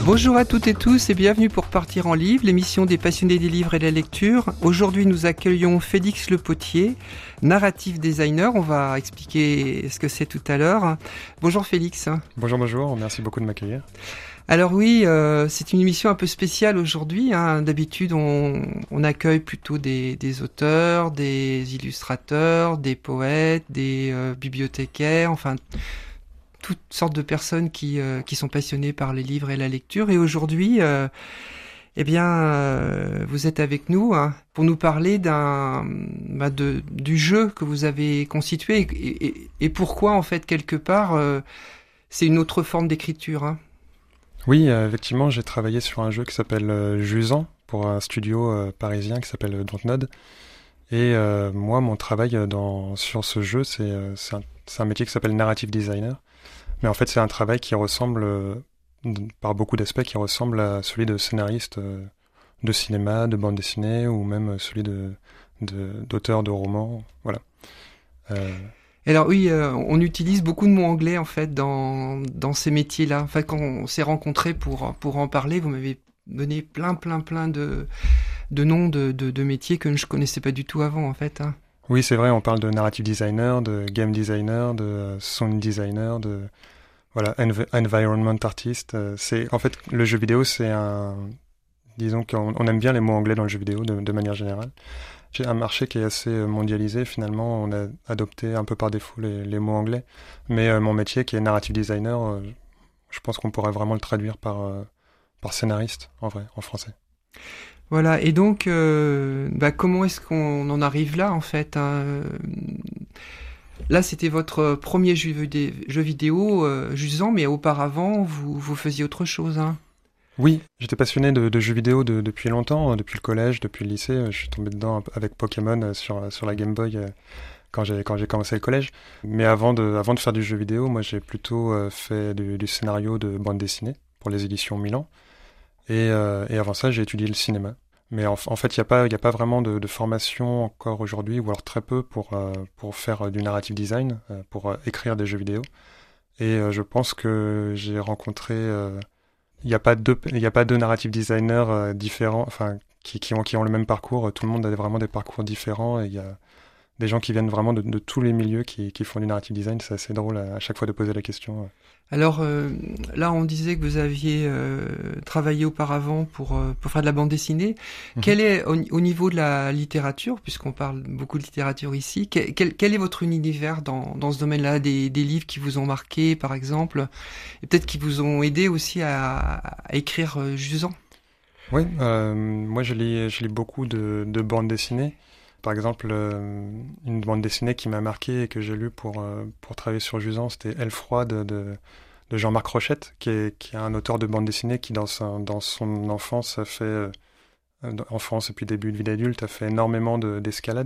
Bonjour à toutes et tous et bienvenue pour Partir en livre, l'émission des passionnés des livres et de la lecture. Aujourd'hui, nous accueillons Félix Le Potier, narrative designer. On va expliquer ce que c'est tout à l'heure. Bonjour Félix. Bonjour, merci beaucoup de m'accueillir. Alors oui, c'est une émission un peu spéciale aujourd'hui. D'habitude, on accueille plutôt des auteurs, des illustrateurs, des poètes, des bibliothécaires, enfin toutes sortes de personnes qui sont passionnées par les livres et la lecture. Et aujourd'hui, vous êtes avec nous pour nous parler du jeu que vous avez constitué et pourquoi, en fait, quelque part, c'est une autre forme d'écriture. Oui, effectivement, j'ai travaillé sur un jeu qui s'appelle Jusant pour un studio parisien qui s'appelle Dontnod. Et moi, mon travail sur ce jeu, c'est un métier qui s'appelle narrative designer. Mais en fait, c'est un travail qui ressemble, par beaucoup d'aspects, qui ressemble à celui de scénariste de cinéma, de bande dessinée, ou même celui d'auteur de romans. Voilà. Alors oui, on utilise beaucoup de mots anglais en fait dans ces métiers-là. Enfin, quand on s'est rencontrés pour en parler, vous m'avez donné plein de noms de métiers que je connaissais pas du tout avant en fait. Oui, c'est vrai, on parle de narrative designer, de game designer, de sound designer, de environment artist. En fait, le jeu vidéo, disons qu'on aime bien les mots anglais dans le jeu vidéo de manière générale. J'ai un marché qui est assez mondialisé, finalement, on a adopté un peu par défaut les mots anglais. Mais mon métier, qui est narrative designer, je pense qu'on pourrait vraiment le traduire par scénariste, en vrai, en français. Voilà, et donc, comment est-ce qu'on en arrive là, en fait Là, c'était votre premier jeu vidéo, Jusant, mais auparavant, vous faisiez autre chose, Oui, j'étais passionné de jeux vidéo depuis longtemps, depuis le collège, depuis le lycée. Je suis tombé dedans avec Pokémon sur la Game Boy quand j'ai commencé le collège. Mais avant de faire du jeu vidéo, moi j'ai plutôt fait du scénario de bande dessinée pour les éditions Milan. Et avant ça, j'ai étudié le cinéma. Mais en fait, il n'y a pas vraiment de formation encore aujourd'hui, ou alors très peu pour faire du narrative design, pour écrire des jeux vidéo. Et je pense que j'ai rencontré... Il n'y a pas deux narrative designers différents, enfin, qui ont le même parcours. Tout le monde a vraiment des parcours différents. Et il y a des gens qui viennent vraiment de tous les milieux qui font du narrative design. C'est assez drôle à chaque fois de poser la question. Alors là, on disait que vous aviez travaillé auparavant pour faire de la bande dessinée. Quel est, au niveau de la littérature, puisqu'on parle beaucoup de littérature ici, quel est votre univers dans ce domaine-là, des livres qui vous ont marqué, par exemple, et peut-être qui vous ont aidé aussi à écrire Jusant? Oui, moi je lis beaucoup de bandes dessinées. Par exemple, une bande dessinée qui m'a marqué et que j'ai lue pour travailler sur Jusant, c'était Elle froide de Jean-Marc Rochette, qui est un auteur de bande dessinée qui, dans son enfance, enfance et puis début de vie d'adulte, a fait énormément d'escalade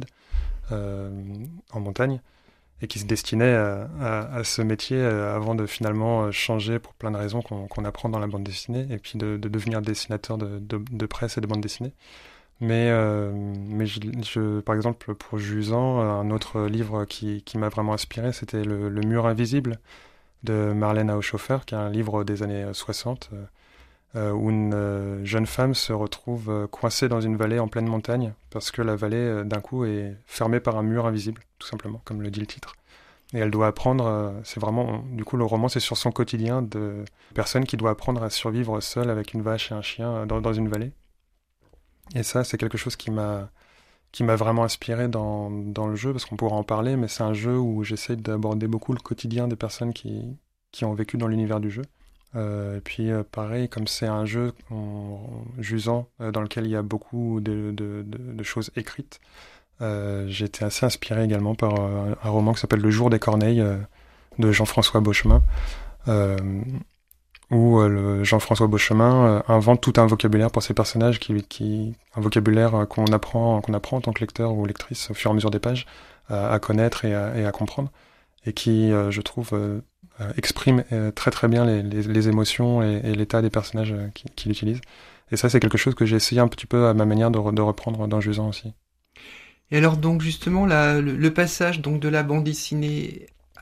en montagne et qui se destinait à ce métier avant de finalement changer pour plein de raisons qu'on apprend dans la bande dessinée et puis de devenir dessinateur de presse et de bande dessinée. Mais par exemple, pour Jusant, un autre livre qui m'a vraiment inspiré, c'était Le mur invisible de Marlène Haushofer, qui est un livre des années 60, où une jeune femme se retrouve coincée dans une vallée en pleine montagne, parce que la vallée, d'un coup, est fermée par un mur invisible, tout simplement, comme le dit le titre. Et elle doit apprendre, c'est vraiment, du coup, le roman, c'est sur son quotidien de personne qui doit apprendre à survivre seule avec une vache et un chien dans une vallée. Et ça, c'est quelque chose qui m'a vraiment inspiré dans le jeu, parce qu'on pourra en parler, mais c'est un jeu où j'essaie d'aborder beaucoup le quotidien des personnes qui ont vécu dans l'univers du jeu. Et puis pareil, comme c'est un jeu Jusant, dans lequel il y a beaucoup de choses écrites, j'ai été assez inspiré également par un roman qui s'appelle Le jour des corneilles, de Jean-François Beauchemin, où Jean-François Beauchemin invente tout un vocabulaire pour ses personnages, un vocabulaire qu'on apprend en tant que lecteur ou lectrice au fur et à mesure des pages, à connaître et à comprendre, et qui, je trouve, exprime très très bien les émotions et l'état des personnages qu'il utilise. Et ça, c'est quelque chose que j'ai essayé un petit peu à ma manière de reprendre dans Jusant aussi. Et alors donc justement, le passage donc de la bande dessinée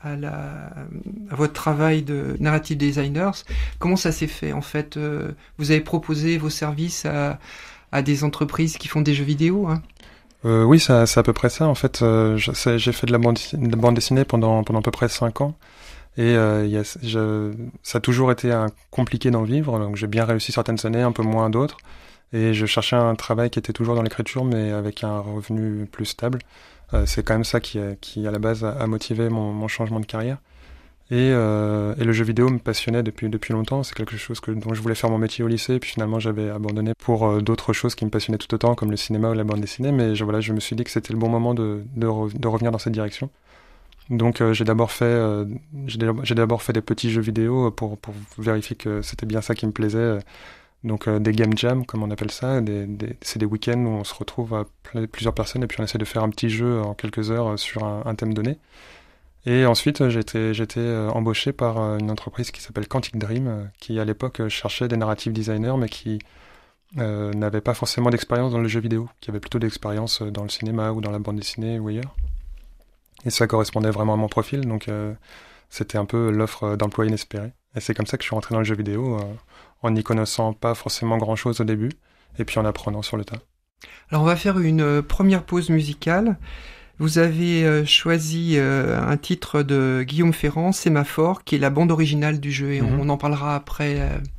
à votre travail de narrative designers. Comment ça s'est fait en fait? Vous avez proposé vos services à des entreprises qui font des jeux vidéo, hein? Oui, c'est à peu près ça. En fait, j'ai fait de la bande dessinée pendant à peu près 5 ans. Et ça a toujours été compliqué d'en vivre. Donc j'ai bien réussi certaines années, un peu moins d'autres. Et je cherchais un travail qui était toujours dans l'écriture, mais avec un revenu plus stable. C'est quand même ça qui à la base, a motivé mon changement de carrière. Et le jeu vidéo me passionnait depuis longtemps. C'est quelque chose dont je voulais faire mon métier au lycée, puis finalement j'avais abandonné pour d'autres choses qui me passionnaient tout autant, comme le cinéma ou la bande dessinée. Mais je me suis dit que c'était le bon moment de revenir dans cette direction. Donc j'ai d'abord fait des petits jeux vidéo pour vérifier que c'était bien ça qui me plaisait. Donc des game jams, comme on appelle ça, c'est des week-ends où on se retrouve à plusieurs personnes et puis on essaie de faire un petit jeu en quelques heures sur un thème donné. Et ensuite, j'étais embauché par une entreprise qui s'appelle Quantic Dream, qui à l'époque cherchait des narrative designers, mais qui n'avait pas forcément d'expérience dans le jeu vidéo, qui avait plutôt d'expérience dans le cinéma ou dans la bande dessinée ou ailleurs. Et ça correspondait vraiment à mon profil, donc c'était un peu l'offre d'emploi inespérée. Et c'est comme ça que je suis rentré dans le jeu vidéo, en n'y connaissant pas forcément grand-chose au début, et puis en apprenant sur le tas. Alors on va faire une première pause musicale. Vous avez choisi un titre de Guillaume Ferrand, Sémaphore, qui est la bande originale du jeu, et on en parlera après